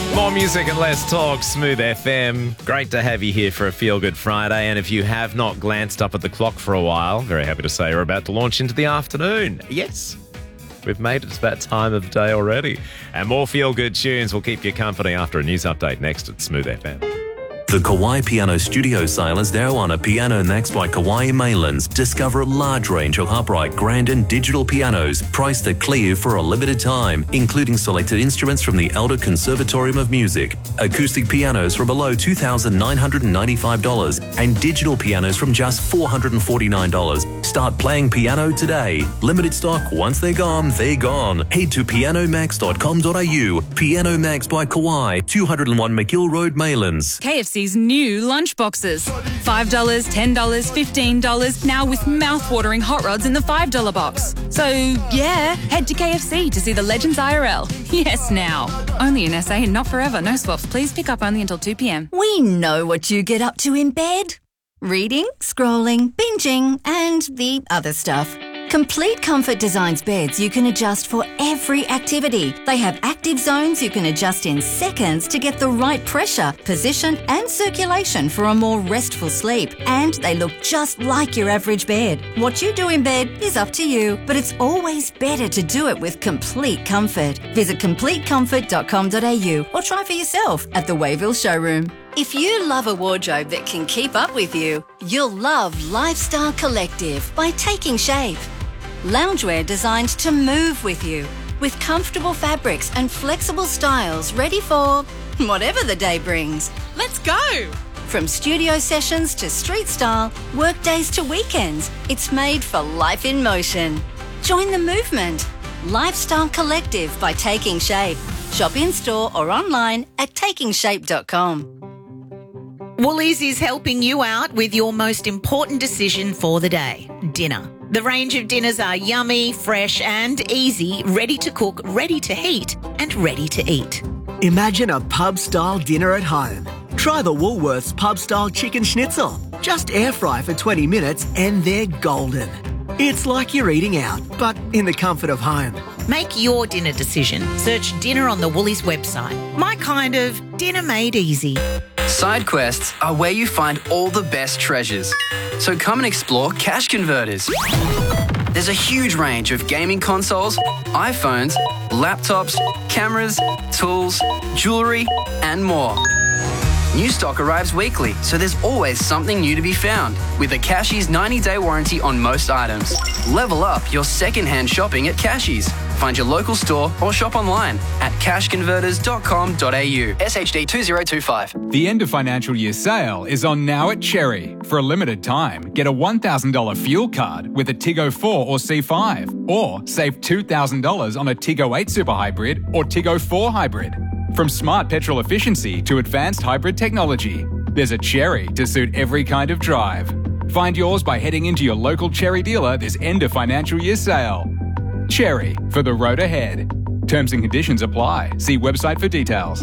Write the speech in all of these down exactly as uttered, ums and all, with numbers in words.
More music and less talk, Smooth F M. Great to have you here for a Feel Good Friday. And if you have not glanced up at the clock for a while, very happy to say we're about to launch into the afternoon. Yes, we've made it to that time of the day already. And more Feel Good tunes will keep you company after a news update next at Smooth F M. The Kauai Piano Studio Sale is now on at Piano Next by Kauai Maylands. Discover a large range of upright, grand and digital pianos priced at clear for a limited time, including selected instruments from the Elder Conservatorium of Music, acoustic pianos from below two thousand nine hundred ninety-five dollars and digital pianos from just four hundred forty-nine dollars. Start playing piano today. Limited stock. Once they're gone, they're gone. Head to piano max dot com dot a u. Piano Max by Kauai, two oh one McGill Road, Maylands. K F C's new lunchboxes. five dollars, ten dollars, fifteen dollars, now with mouth-watering hot rods in the five dollar box. So, yeah, head to K F C to see the Legends I R L. Yes, now. Only in S A and not forever. No swaps. Please pick up only until two p.m. We know what you get up to in bed. Reading, scrolling, binging, and the other stuff. Complete Comfort designs beds you can adjust for every activity. They have active zones you can adjust in seconds to get the right pressure, position and circulation for a more restful sleep. And they look just like your average bed. What you do in bed is up to you, but it's always better to do it with Complete Comfort. Visit complete comfort dot com dot a u or try for yourself at the Wayville showroom. If you love a wardrobe that can keep up with you, you'll love Lifestyle Collective by Taking Shape. Loungewear designed to move with you, with comfortable fabrics and flexible styles ready for whatever the day brings. Let's go! From studio sessions to street style, work days to weekends, it's made for life in motion. Join the movement. Lifestyle Collective by Taking Shape. Shop in-store or online at taking shape dot com. Woolies is helping you out with your most important decision for the day, dinner. The range of dinners are yummy, fresh and easy, ready to cook, ready to heat and ready to eat. Imagine a pub-style dinner at home. Try the Woolworths pub-style chicken schnitzel. Just air fry for twenty minutes and they're golden. It's like you're eating out, but in the comfort of home. Make your dinner decision. Search dinner on the Woolies website. My kind of dinner made easy. Side quests are where you find all the best treasures. So come and explore Cash Converters. There's a huge range of gaming consoles, iPhones, laptops, cameras, tools, jewellery and more. New stock arrives weekly, so there's always something new to be found. With a Cashies ninety day warranty on most items. Level up your second-hand shopping at Cashies. Find your local store or shop online at cash converters dot com dot a u. S H D two zero two five. The end of financial year sale is on now at Cherry. For a limited time, get a one thousand dollars fuel card with a Tiggo four or C five. Or save two thousand dollars on a Tiggo eight Super Hybrid or Tiggo four Hybrid. From smart petrol efficiency to advanced hybrid technology, there's a Cherry to suit every kind of drive. Find yours by heading into your local Cherry dealer this end of financial year sale. Cherry, for the road ahead. Terms and conditions apply. See website for details.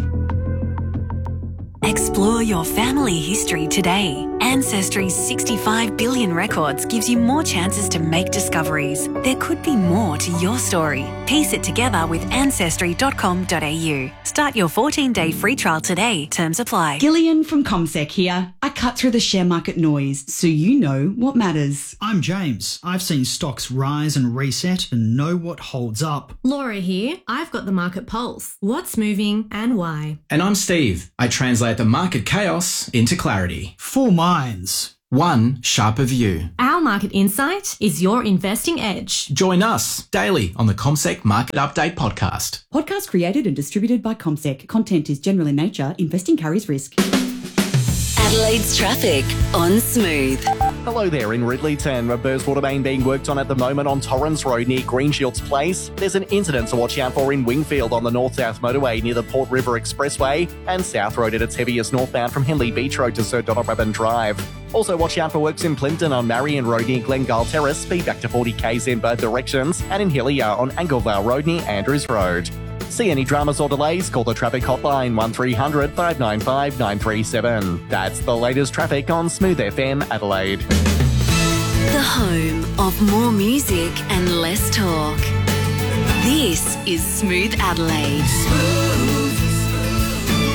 Explore your family history today. Ancestry's sixty-five billion records gives you more chances to make discoveries. There could be more to your story. Piece it together with ancestry dot com dot a u. Start your fourteen day free trial today. Terms apply. Gillian from CommSec here. I cut through the share market noise so you know what matters. I'm James. I've seen stocks rise and reset and know what holds up. Laura here. I've got the market pulse. What's moving and why? And I'm Steve. I translate the market chaos into clarity. Four minds. One sharper view. Our market insight is your investing edge. Join us daily on the CommSec Market Update podcast. Podcast created and distributed by CommSec. Content is general in nature. Investing carries risk. Adelaide's traffic on Smooth. Hello there in Ridleyton. A burst water main being worked on at the moment on Torrens Road near Greenshields Place. There's an incident to watch out for in Wingfield on the north-south motorway near the Port River Expressway, and South Road at its heaviest northbound from Henley Beach Road to Sir Donald Brabham Drive. Also watch out for works in Plimpton on Marion Road near Glengale Terrace, speed back to forty k's in both directions, and in Hillier on Anglevale Road near Andrews Road. See any dramas or delays? Call the traffic hotline one three hundred, five nine five, nine three seven. That's the latest traffic on Smooth F M Adelaide. The home of more music and less talk. This is Smooth Adelaide. Smooth, smooth.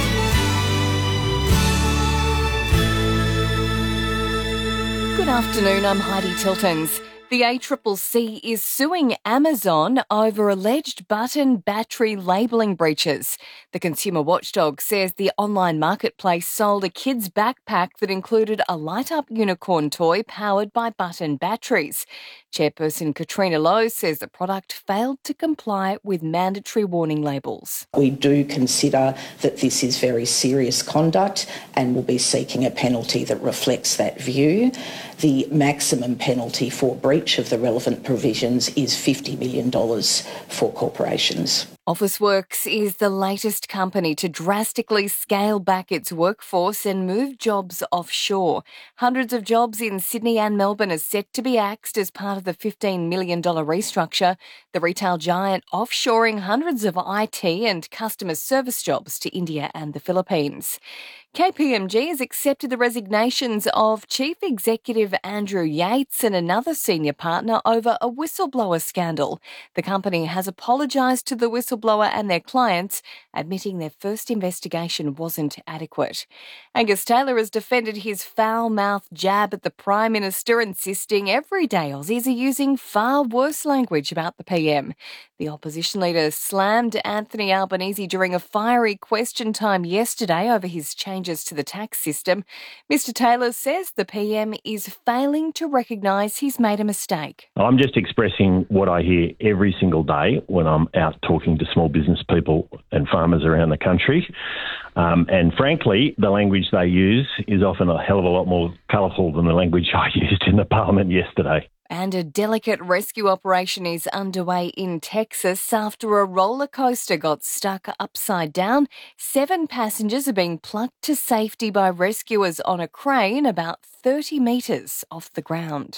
afternoon, I'm Heidi Tiltons. The A C C C is suing Amazon over alleged button battery labelling breaches. The consumer watchdog says the online marketplace sold a kid's backpack that included a light-up unicorn toy powered by button batteries. Chairperson Katrina Lowe says the product failed to comply with mandatory warning labels. We do consider that this is very serious conduct and will be seeking a penalty that reflects that view. The maximum penalty for breach of the relevant provisions is fifty million dollars for corporations. Officeworks is the latest company to drastically scale back its workforce and move jobs offshore. Hundreds of jobs in Sydney and Melbourne are set to be axed as part of the fifteen million dollars restructure. The retail giant offshoring hundreds of I T and customer service jobs to India and the Philippines. K P M G has accepted the resignations of Chief Executive Andrew Yates and another senior partner over a whistleblower scandal. The company has apologised to the whistleblower and their clients, admitting their first investigation wasn't adequate. Angus Taylor has defended his foul-mouthed jab at the Prime Minister, insisting everyday Aussies are using far worse language about the P M. The opposition leader slammed Anthony Albanese during a fiery question time yesterday over his changes to the tax system. Mister Taylor says the P M is failing to recognise he's made a mistake. I'm just expressing what I hear every single day when I'm out talking to small business people and farmers around the country. Um, and frankly, the language they use is often a hell of a lot more colourful than the language I used in the Parliament yesterday. And a delicate rescue operation is underway in Texas after a roller coaster got stuck upside down. Seven passengers are being plucked to safety by rescuers on a crane about thirty metres off the ground.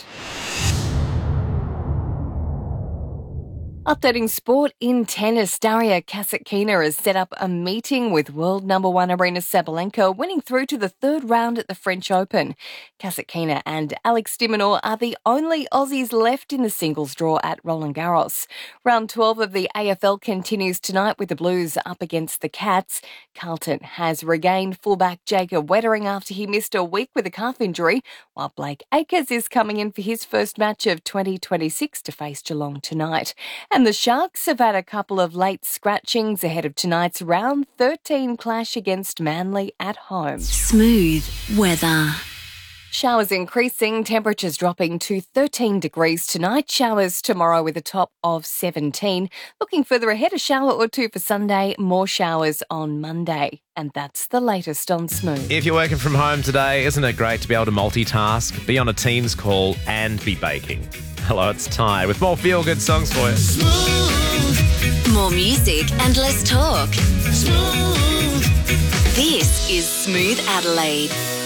Updating sport in tennis, Daria Kasatkina has set up a meeting with world number one Aryna Sabalenka, winning through to the third round at the French Open. Kasatkina and Alex de Minaur are the only Aussies left in the singles draw at Roland Garros. Round twelve of the A F L continues tonight with the Blues up against the Cats. Carlton has regained fullback Jacob Wettering after he missed a week with a calf injury, while Blake Acres is coming in for his first match of twenty twenty-six to face Geelong tonight. And the Sharks have had a couple of late scratchings ahead of tonight's round thirteen clash against Manly at home. Smooth weather. Showers increasing, temperatures dropping to thirteen degrees tonight. Showers tomorrow with a top of seventeen. Looking further ahead, a shower or two for Sunday, more showers on Monday. And that's the latest on Smooth. If you're working from home today, isn't it great to be able to multitask, be on a Teams call and be baking? Hello, it's Ty with more feel-good songs for you. Smooth. More music and less talk. Smooth. This is Smooth Adelaide.